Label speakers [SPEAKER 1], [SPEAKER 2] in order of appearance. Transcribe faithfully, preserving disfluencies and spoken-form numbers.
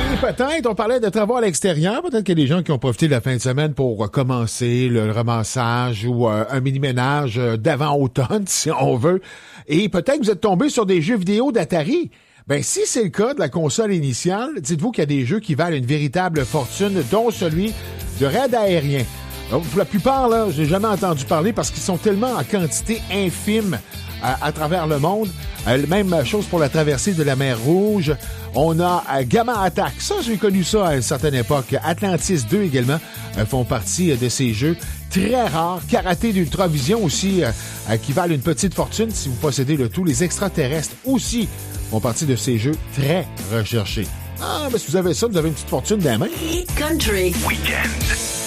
[SPEAKER 1] Et peut-être, on parlait de travaux à l'extérieur, peut-être qu'il y a des gens qui ont profité de la fin de semaine pour commencer le ramassage ou euh, un mini-ménage euh, d'avant-automne, si on veut. Et peut-être que vous êtes tombé sur des jeux vidéo d'Atari. Ben, si c'est le cas de la console initiale, dites-vous qu'il y a des jeux qui valent une véritable fortune, dont celui de raid aérien. Donc, pour la plupart, là, je n'ai jamais entendu parler parce qu'ils sont tellement en quantité infime à, à travers le monde. Euh, même chose pour la traversée de la mer Rouge. On a euh, Gamma Attack. Ça, j'ai connu ça à une certaine époque. Atlantis deux également euh, font partie euh, de ces jeux très rares. Karaté d'Ultravision aussi, euh, euh, qui valent une petite fortune si vous possédez le tout. Les extraterrestres aussi font partie de ces jeux très recherchés. Ah, mais si vous avez ça, vous avez une petite fortune dans la main.
[SPEAKER 2] Country.
[SPEAKER 3] Weekend.